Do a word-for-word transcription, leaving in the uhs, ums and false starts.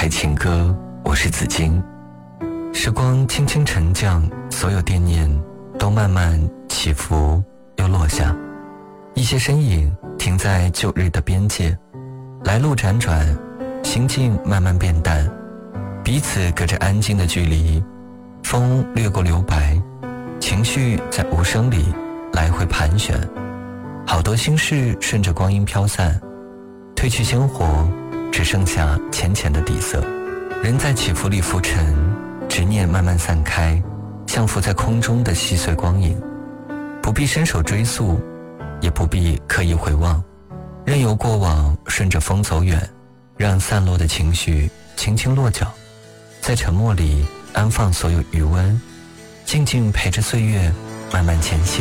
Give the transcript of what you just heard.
台情歌，我是紫金。时光轻轻沉降，所有惦念都慢慢起伏又落下，一些身影停在旧日的边界，来路辗转，心境慢慢变淡，彼此隔着安静的距离，风掠过留白，情绪在无声里来回盘旋，好多心事顺着光阴飘散，褪去鲜活，只剩下浅浅的底色。人在起伏里浮沉，执念慢慢散开，像浮在空中的细碎光影，不必伸手追溯，也不必刻意回望，任由过往顺着风走远，让散落的情绪轻轻落脚，在沉默里安放所有余温，静静陪着岁月慢慢前行。